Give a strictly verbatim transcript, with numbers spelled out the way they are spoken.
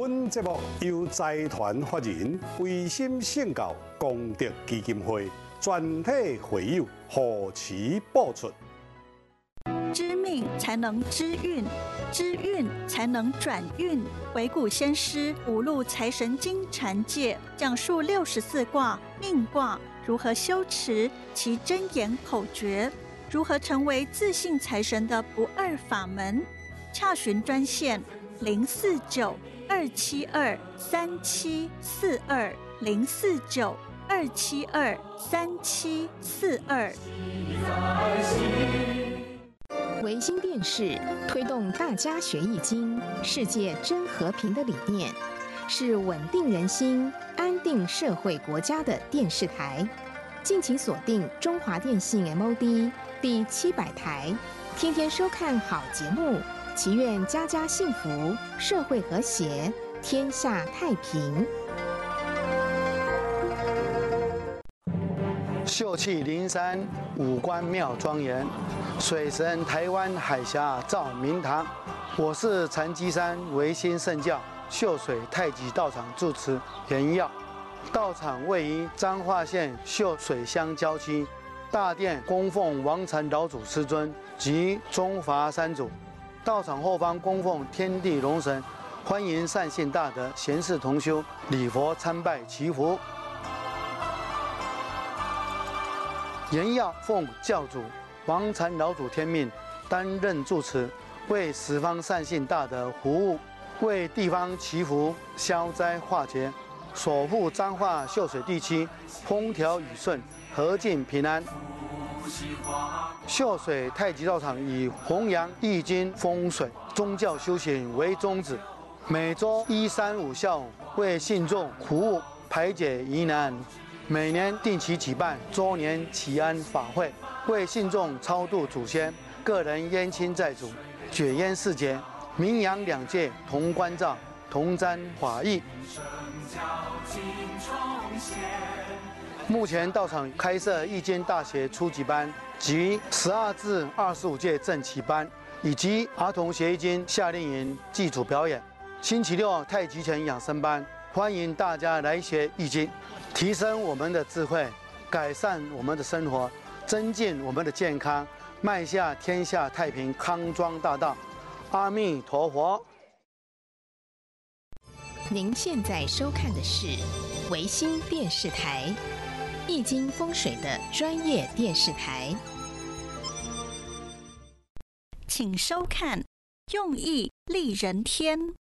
本节目由财团法人维心圣教功德基金会全体会友护持播出。 知命才能知运，知运才能转运。回顾先师五路财神经禅戒，讲述六十四卦命卦如何修持其真言口诀，如何成为自信财神的不二法门。洽询专线零四九二七二三七四二零四九二七二三七四二。 维新电视推动大家学易经、世界真和平的理念，是稳定人心、安定社会国家的电视台。敬请锁定中华电信 M O D 第七百台，天天收看好节目，祈愿家家幸福，社会和谐，天下太平。 秀气灵山，五官妙庄严，水神台湾海峡照明堂。我是禅机山维新圣教秀水太极道场住持严耀。道场位于彰化县秀水乡郊区，大殿供奉王禅老祖师尊及中华三祖。道场后方供奉天地龙神，欢迎善信大德、贤士同修礼佛参拜祈福。严耀奉教主王禅老祖天命，担任住持，为十方善信大德服务，为地方祈福消灾化解，守护彰化秀水地区风调雨顺、和敬平安。秀水太极道场以弘扬易经风水、宗教修行为宗旨，每周一、三、五下午为信众服务，排解疑难。每年定期举办周年祈安法会，为信众超度祖先、个人冤亲债主解冤释结，名扬两界同关照、同沾法益。目前道场开设易经大学初级班及十二至二十五届正旗班，以及儿童学易经夏令营基础表演。星期六太极拳养生班，欢迎大家来学易经。提升我们的智慧，改善我们的生活，增进我们的健康，迈向天下太平康庄大道。阿弥陀佛。 您现在收看的是维新电视台，易经风水的专业电视台。 请收看《用易利人天》。